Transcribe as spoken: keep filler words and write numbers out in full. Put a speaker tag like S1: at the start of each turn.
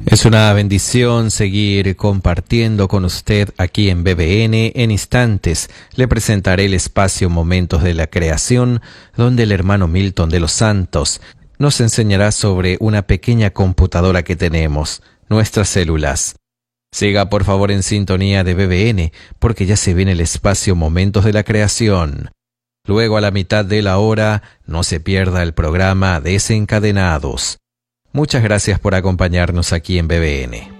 S1: Es una bendición seguir compartiendo con usted aquí en B B N. En instantes le presentaré el espacio Momentos de la Creación, donde el hermano Milton de los Santos nos enseñará sobre una pequeña computadora que tenemos, nuestras células. Siga por favor en sintonía de B B N, porque ya se viene el espacio Momentos de la Creación. Luego, a la mitad de la hora, no se pierda el programa Desencadenados. Muchas gracias por acompañarnos aquí en B B N.